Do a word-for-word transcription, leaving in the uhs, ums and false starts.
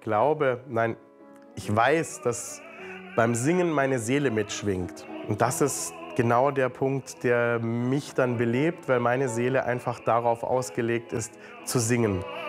glaube, nein, ich weiß, dass beim Singen meine Seele mitschwingt. Und das ist genau der Punkt, der mich dann belebt, weil meine Seele einfach darauf ausgelegt ist, zu singen.